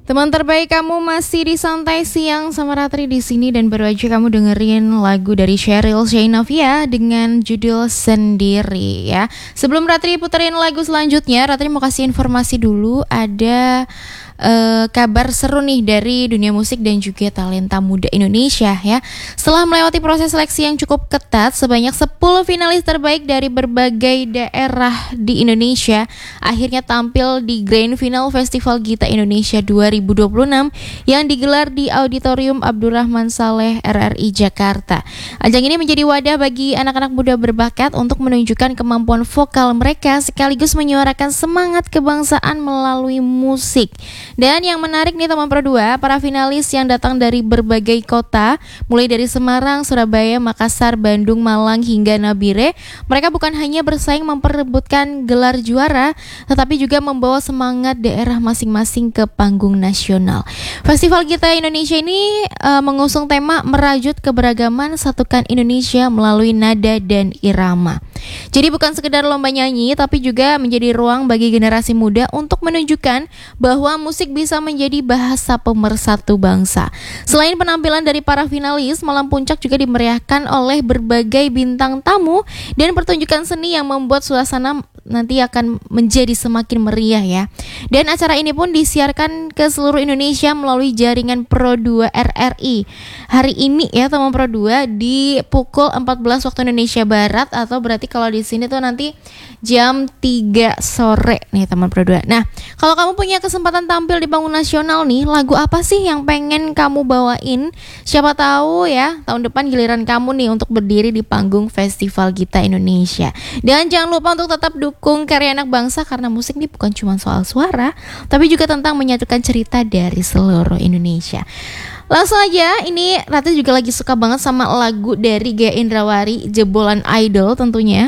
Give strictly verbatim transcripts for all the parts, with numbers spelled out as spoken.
Teman terbaik kamu masih di Santai Siang sama Ratri di sini dan baru aja kamu dengerin lagu dari Sheryl Sheinafia dengan judul Sendiri ya. Sebelum Ratri puterin lagu selanjutnya, Ratri mau kasih informasi dulu ada Uh, kabar seru nih dari dunia musik dan juga talenta muda Indonesia ya. Setelah melewati proses seleksi yang cukup ketat, sebanyak sepuluh finalis terbaik dari berbagai daerah di Indonesia akhirnya tampil di Grand Final Festival Gita Indonesia dua ribu dua puluh enam yang digelar di Auditorium Abdurrahman Saleh R R I Jakarta. Ajang ini menjadi wadah bagi anak-anak muda berbakat untuk menunjukkan kemampuan vokal mereka sekaligus menyuarakan semangat kebangsaan melalui musik. Dan yang menarik nih teman Pro dua, para finalis yang datang dari berbagai kota, mulai dari Semarang, Surabaya, Makassar, Bandung, Malang hingga Nabire, mereka bukan hanya bersaing memperebutkan gelar juara, tetapi juga membawa semangat daerah masing-masing ke panggung nasional. Festival Gita Indonesia ini uh, mengusung tema merajut keberagaman, satukan Indonesia melalui nada dan irama. Jadi bukan sekedar lomba nyanyi, tapi juga menjadi ruang bagi generasi muda untuk menunjukkan bahwa musik bisa menjadi bahasa pemersatu bangsa. Selain penampilan dari para finalis, malam puncak juga dimeriahkan oleh berbagai bintang tamu dan pertunjukan seni yang membuat suasana nanti akan menjadi semakin meriah ya. Dan acara ini pun disiarkan ke seluruh Indonesia melalui jaringan Pro dua R R I. Hari ini ya teman Pro dua di pukul empat belas waktu Indonesia Barat, atau berarti kalau di sini tuh nanti jam tiga sore nih teman Pro dua. Nah, kalau kamu punya kesempatan tampil di panggung nasional nih, lagu apa sih yang pengen kamu bawain? Siapa tahu ya tahun depan giliran kamu nih untuk berdiri di panggung Festival Gita Indonesia. Dan jangan lupa untuk tetap dukung karya anak bangsa, karena musik ini bukan cuma soal suara, tapi juga tentang menyatukan cerita dari seluruh Indonesia. Langsung aja, ini Ratu juga lagi suka banget sama lagu dari Gaya Indrawari, Jebolan Idol tentunya.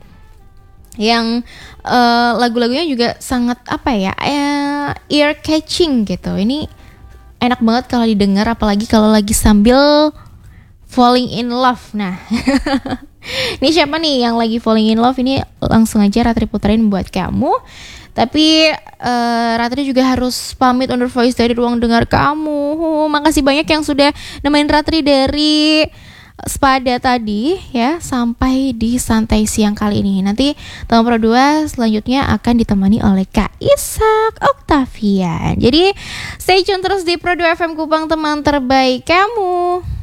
Yang uh, lagu-lagunya juga sangat apa ya, uh, ear catching gitu. Ini enak banget kalau didengar, apalagi kalau lagi sambil falling in love. Nah, ini siapa nih yang lagi falling in love? Ini langsung aja Ratri puterin buat kamu. Tapi uh, Ratri juga harus pamit undur voice dari ruang dengar kamu. uh, Makasih banyak yang sudah nemenin Ratri dari Spada tadi ya, sampai di Santai Siang kali ini. Nanti teman Pro dua selanjutnya akan ditemani oleh Kak Ishak Octavian. Jadi stay tune terus di Pro dua F M Kupang, teman terbaik kamu.